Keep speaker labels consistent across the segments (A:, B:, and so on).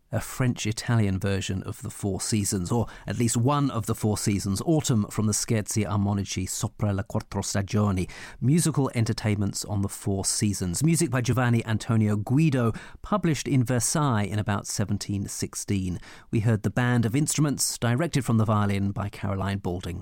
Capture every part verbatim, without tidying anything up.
A: a French-Italian version of the Four Seasons, or at least one of the Four Seasons, Autumn from the Scherzi Armonici Sopra le Quattro Stagioni, musical entertainments on the Four Seasons. Music by Giovanni Antonio Guido, published in Versailles in about seventeen sixteen. We heard The Band of Instruments, directed from the violin by Caroline Balding.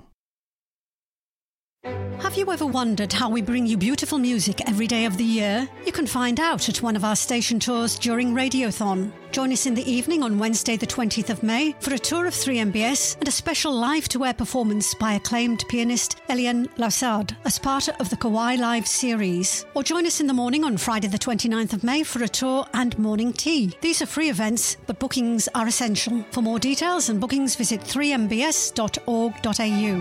B: Have you ever wondered how we bring you beautiful music every day of the year? You can find out at one of our station tours during Radiothon. Join us in the evening on Wednesday the twentieth of May for a tour of three M B S and a special live-to-air performance by acclaimed pianist Eliane Lassard as part of the Kawai Live series. Or join us in the morning on Friday the twenty-ninth of May for a tour and morning tea. These are free events, but bookings are essential. For more details and bookings, visit three m b s dot org dot a u.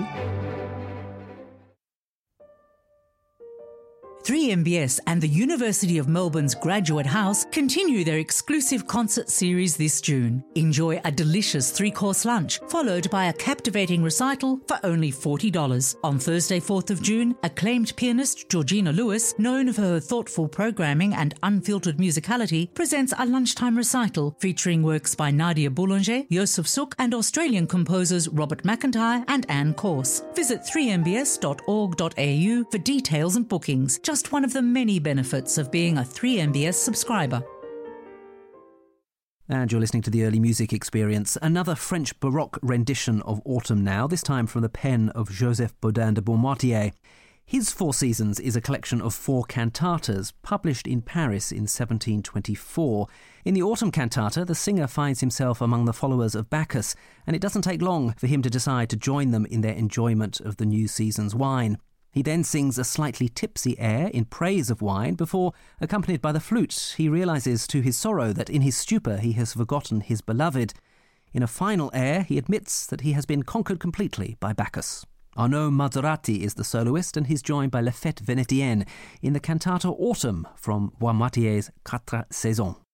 C: three M B S and the University of Melbourne's Graduate House continue their exclusive concert series this June. Enjoy a delicious three-course lunch, followed by a captivating recital for only forty dollars. On Thursday, fourth of June, acclaimed pianist Georgina Lewis, known for her thoughtful programming and unfiltered musicality, presents a lunchtime recital featuring works by Nadia Boulanger, Joseph Suk, and Australian composers Robert McIntyre and Anne Corse. Visit three m b s dot org dot a u for details and bookings. Just one of the many benefits of being a three M B S subscriber.
A: And you're listening to The Early Music Experience, another French Baroque rendition of Autumn now, this time from the pen of Joseph Bodin de Beaumartier. His Four Seasons is a collection of four cantatas, published in Paris in seventeen twenty-four. In the Autumn cantata, the singer finds himself among the followers of Bacchus, and it doesn't take long for him to decide to join them in their enjoyment of the new season's wine. He then sings a slightly tipsy air in praise of wine before, accompanied by the flute, he realises to his sorrow that in his stupor he has forgotten his beloved. In a final air, he admits that he has been conquered completely by Bacchus. Arnaud Mazzarati is the soloist, and he's joined by La Fête Vénétienne in the cantata Autumn from Beaumartier's Quatre Saisons.